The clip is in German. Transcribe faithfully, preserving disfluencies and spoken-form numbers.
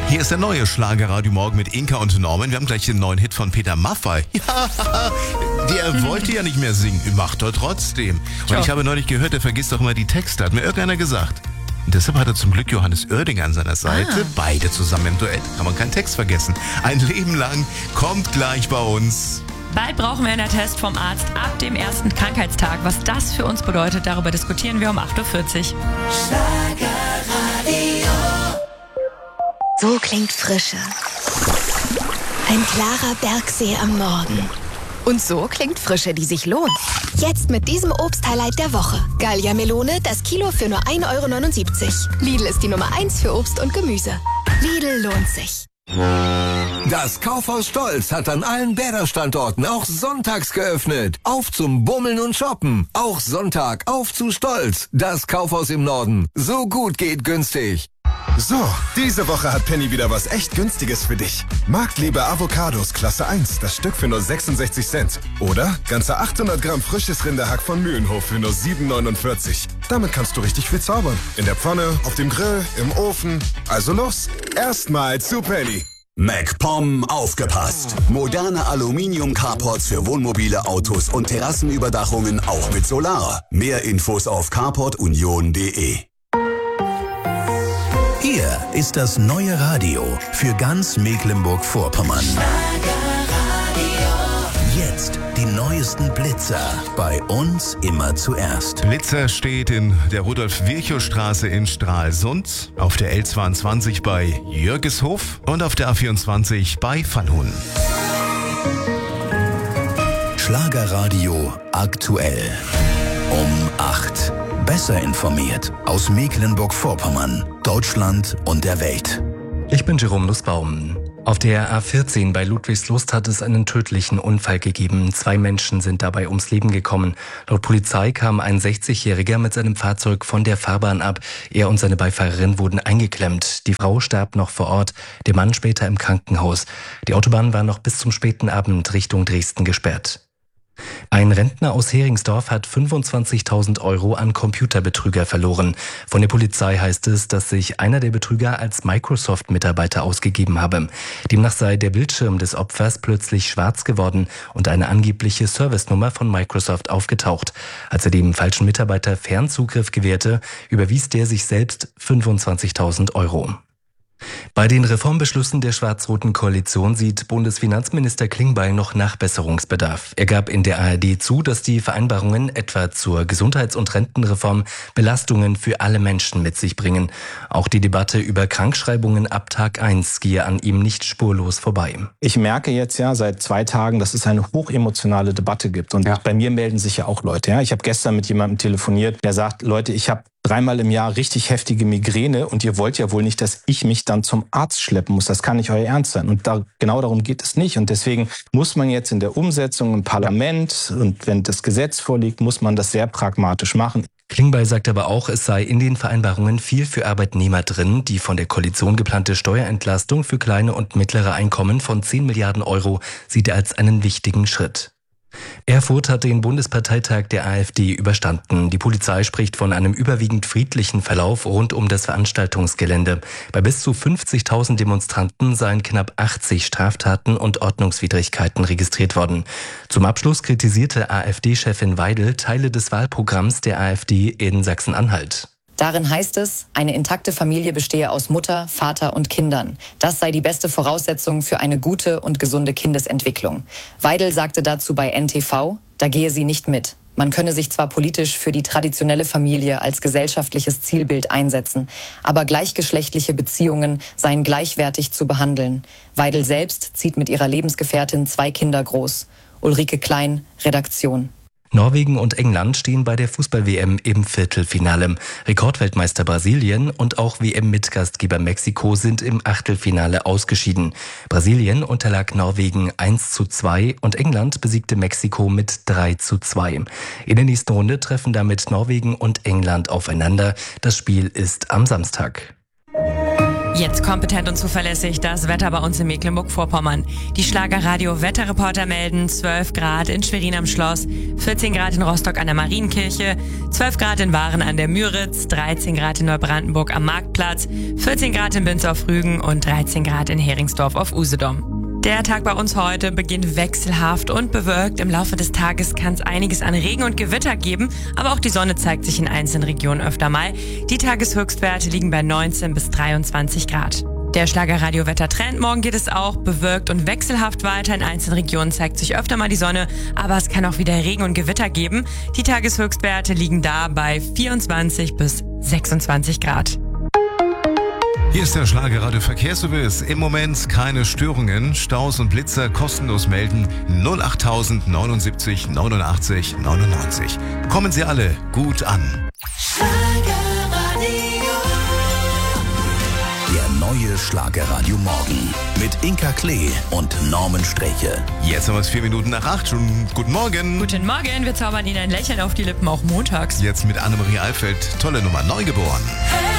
Hier ist der neue Schlagerradio Morgen mit Inka und Norman. Wir haben gleich den neuen Hit von Peter Maffay. Ja, der wollte ja nicht mehr singen, macht er trotzdem. Und ja. Ich habe neulich gehört, er vergisst doch immer die Texte, hat mir irgendeiner gesagt. Und deshalb hat er zum Glück Johannes Oerding an seiner Seite. Ah. Beide zusammen im Duett, kann man keinen Text vergessen. Ein Leben lang kommt gleich bei uns. Bald brauchen wir einen Test vom Arzt ab dem ersten Krankheitstag. Was das für uns bedeutet, darüber diskutieren wir um acht Uhr vierzig. Schlagerradio. So klingt Frische. Ein klarer Bergsee am Morgen. Und so klingt Frische, die sich lohnt. Jetzt mit diesem Obst-Highlight der Woche. Gallia Melone, das Kilo für nur ein Euro neunundsiebzig. Lidl ist die Nummer eins für Obst und Gemüse. Lidl lohnt sich. Das Kaufhaus Stolz hat an allen Bäder-Standorten auch sonntags geöffnet. Auf zum Bummeln und Shoppen. Auch Sonntag auf zu Stolz. Das Kaufhaus im Norden. So gut geht günstig. So, diese Woche hat Penny wieder was echt Günstiges für dich. Marktliebe Avocados Klasse eins, das Stück für nur sechsundsechzig Cent. Oder ganze achthundert Gramm frisches Rinderhack von Mühlenhof für nur sieben neunundvierzig. Damit kannst du richtig viel zaubern. In der Pfanne, auf dem Grill, im Ofen. Also los, erstmal zu Penny. MacPom aufgepasst. Moderne Aluminium-Carports für Wohnmobile, Autos und Terrassenüberdachungen auch mit Solar. Mehr Infos auf carport union punkt de. Hier ist das neue Radio für ganz Mecklenburg-Vorpommern. Jetzt die neuesten Blitzer. Bei uns immer zuerst. Blitzer steht in der Rudolf-Virchow-Straße in Stralsund, auf der L zweiundzwanzig bei Jürgeshof und auf der A vierundzwanzig bei Vanhun. Schlagerradio aktuell. Um acht. Besser informiert aus Mecklenburg-Vorpommern, Deutschland und der Welt. Ich bin Jerome Nussbaum. Auf der A vierzehn bei Ludwigslust hat es einen tödlichen Unfall gegeben. Zwei Menschen sind dabei ums Leben gekommen. Laut Polizei kam ein sechzigjähriger mit seinem Fahrzeug von der Fahrbahn ab. Er und seine Beifahrerin wurden eingeklemmt. Die Frau starb noch vor Ort, der Mann später im Krankenhaus. Die Autobahn war noch bis zum späten Abend Richtung Dresden gesperrt. Ein Rentner aus Heringsdorf hat fünfundzwanzigtausend Euro an Computerbetrüger verloren. Von der Polizei heißt es, dass sich einer der Betrüger als Microsoft-Mitarbeiter ausgegeben habe. Demnach sei der Bildschirm des Opfers plötzlich schwarz geworden und eine angebliche Servicenummer von Microsoft aufgetaucht. Als er dem falschen Mitarbeiter Fernzugriff gewährte, überwies der sich selbst fünfundzwanzigtausend Euro. Bei den Reformbeschlüssen der schwarz-roten Koalition sieht Bundesfinanzminister Klingbeil noch Nachbesserungsbedarf. Er gab in der A R D zu, dass die Vereinbarungen etwa zur Gesundheits- und Rentenreform Belastungen für alle Menschen mit sich bringen. Auch die Debatte über Krankschreibungen ab Tag eins gehe an ihm nicht spurlos vorbei. Ich merke jetzt ja seit zwei Tagen, dass es eine hochemotionale Debatte gibt. Und ja. bei mir melden sich ja auch Leute. Ja? Ich habe gestern mit jemandem telefoniert, der sagt, Leute, ich habe dreimal im Jahr richtig heftige Migräne und ihr wollt ja wohl nicht, dass ich mich dann zum Arzt schleppen muss. Das kann nicht euer Ernst sein. Und da, genau darum geht es nicht. Und deswegen muss man jetzt in der Umsetzung im Parlament und wenn das Gesetz vorliegt, muss man das sehr pragmatisch machen. Klingbeil sagt aber auch, es sei in den Vereinbarungen viel für Arbeitnehmer drin. Die von der Koalition geplante Steuerentlastung für kleine und mittlere Einkommen von zehn Milliarden Euro sieht er als einen wichtigen Schritt. Erfurt hat den Bundesparteitag der AfD überstanden. Die Polizei spricht von einem überwiegend friedlichen Verlauf rund um das Veranstaltungsgelände. Bei bis zu fünfzigtausend Demonstranten seien knapp achtzig Straftaten und Ordnungswidrigkeiten registriert worden. Zum Abschluss kritisierte AfD-Chefin Weidel Teile des Wahlprogramms der AfD in Sachsen-Anhalt. Darin heißt es, eine intakte Familie bestehe aus Mutter, Vater und Kindern. Das sei die beste Voraussetzung für eine gute und gesunde Kindesentwicklung. Weidel sagte dazu bei N T V, da gehe sie nicht mit. Man könne sich zwar politisch für die traditionelle Familie als gesellschaftliches Zielbild einsetzen, aber gleichgeschlechtliche Beziehungen seien gleichwertig zu behandeln. Weidel selbst zieht mit ihrer Lebensgefährtin zwei Kinder groß. Ulrike Klein, Redaktion. Norwegen und England stehen bei der Fußball-W M im Viertelfinale. Rekordweltmeister Brasilien und auch W M-Mitgastgeber Mexiko sind im Achtelfinale ausgeschieden. Brasilien unterlag Norwegen eins zu zwei und England besiegte Mexiko mit drei zu zwei. In der nächsten Runde treffen damit Norwegen und England aufeinander. Das Spiel ist am Samstag. Jetzt kompetent und zuverlässig das Wetter bei uns in Mecklenburg-Vorpommern. Die Schlagerradio-Wetterreporter melden zwölf Grad in Schwerin am Schloss, vierzehn Grad in Rostock an der Marienkirche, zwölf Grad in Waren an der Müritz, dreizehn Grad in Neubrandenburg am Marktplatz, vierzehn Grad in Binz auf Rügen und dreizehn Grad in Heringsdorf auf Usedom. Der Tag bei uns heute beginnt wechselhaft und bewölkt. Im Laufe des Tages kann es einiges an Regen und Gewitter geben, aber auch die Sonne zeigt sich in einzelnen Regionen öfter mal. Die Tageshöchstwerte liegen bei neunzehn bis dreiundzwanzig Grad. Der Schlagerradio-Wettertrend, morgen geht es auch bewölkt und wechselhaft weiter. In einzelnen Regionen zeigt sich öfter mal die Sonne, aber es kann auch wieder Regen und Gewitter geben. Die Tageshöchstwerte liegen da bei vierundzwanzig bis sechsundzwanzig Grad. Hier ist der Schlagerradio Verkehrsservice. Im Moment keine Störungen. Staus und Blitzer kostenlos melden. null acht neunundsiebzig neunundachtzig neunundneunzig. Kommen Sie alle gut an. Der neue Schlagerradio Morgen mit Inka Klee und Norman Streche. Jetzt haben wir es vier Minuten nach acht. Schon guten Morgen. Guten Morgen. Wir zaubern Ihnen ein Lächeln auf die Lippen, auch montags. Jetzt mit Annemarie Alfeld. Tolle Nummer. Neugeboren. Hey.